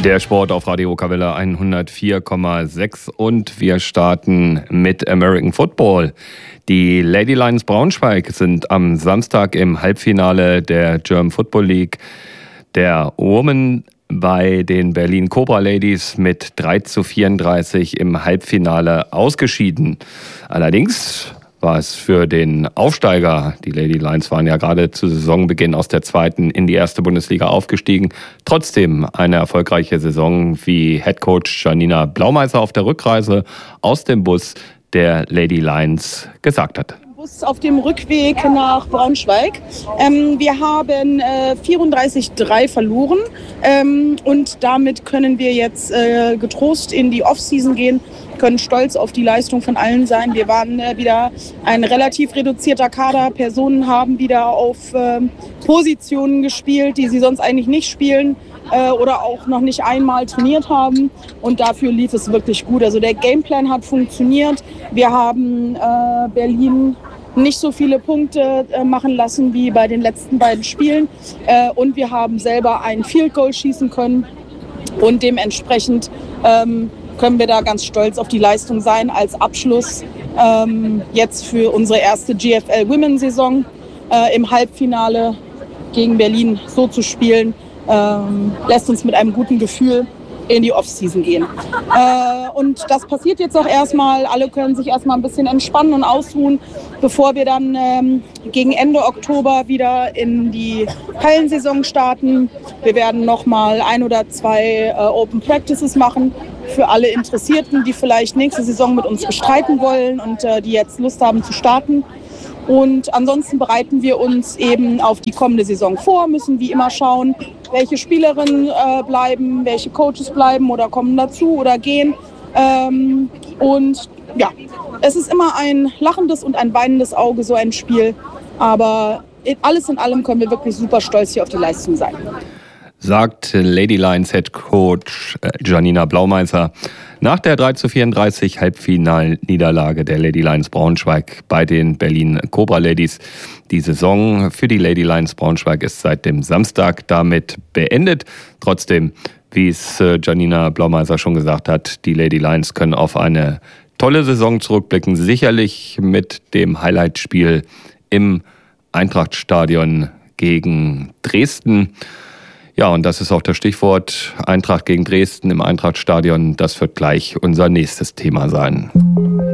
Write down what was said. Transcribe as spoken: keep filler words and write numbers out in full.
Der Sport auf Radio Okawelle hundertvier Komma sechs und wir starten mit American Football. Die Lady Lions Braunschweig sind am Samstag im Halbfinale der German Football League der Women bei den Berlin Cobra Ladies mit drei zu vierunddreißig im Halbfinale ausgeschieden. Allerdings war es für den Aufsteiger, die Lady Lions waren ja gerade zu Saisonbeginn aus der zweiten in die erste Bundesliga aufgestiegen, trotzdem eine erfolgreiche Saison, wie Headcoach Janina Blaumeiser auf der Rückreise aus dem Bus der Lady Lions gesagt hat. Auf dem Rückweg nach Braunschweig. Ähm, wir haben äh, vierunddreißig drei verloren ähm, und damit können wir jetzt äh, getrost in die Offseason gehen, können stolz auf die Leistung von allen sein. Wir waren äh, wieder ein relativ reduzierter Kader. Personen haben wieder auf äh, Positionen gespielt, die sie sonst eigentlich nicht spielen äh, oder auch noch nicht einmal trainiert haben. Und dafür lief es wirklich gut. Also der Gameplan hat funktioniert. Wir haben äh, Berlin nicht so viele Punkte äh, machen lassen wie bei den letzten beiden Spielen. Äh, und wir haben selber ein Field Goal schießen können. Und dementsprechend ähm, können wir da ganz stolz auf die Leistung sein als Abschluss ähm, jetzt für unsere erste G F L Women Saison äh, im Halbfinale gegen Berlin so zu spielen, ähm, lässt uns mit einem guten Gefühl in die Offseason gehen. Äh, und das passiert jetzt auch erstmal. Alle können sich erstmal ein bisschen entspannen und ausruhen, bevor wir dann ähm, gegen Ende Oktober wieder in die Hallensaison starten. Wir werden nochmal ein oder zwei äh, Open Practices machen für alle Interessierten, die vielleicht nächste Saison mit uns bestreiten wollen und äh, die jetzt Lust haben zu starten. Und ansonsten bereiten wir uns eben auf die kommende Saison vor, müssen wie immer schauen, welche Spielerinnen äh, bleiben, welche Coaches bleiben oder kommen dazu oder gehen. Ähm, und ja, es ist immer ein lachendes und ein weinendes Auge, so ein Spiel. Aber alles in allem können wir wirklich super stolz hier auf die Leistung sein. Sagt Lady Lions Head Coach Janina Blaumeiser nach der drei zu vierunddreißig Halbfinalniederlage der Lady Lions Braunschweig bei den Berlin Cobra Ladies. Die Saison für die Lady Lions Braunschweig ist seit dem Samstag damit beendet. Trotzdem, wie es Janina Blaumeiser schon gesagt hat, die Lady Lions können auf eine tolle Saison zurückblicken. Sicherlich mit dem Highlightspiel im Eintrachtstadion gegen Dresden. Ja, und das ist auch das Stichwort Eintracht gegen Dresden im Eintrachtstadion. Das wird gleich unser nächstes Thema sein.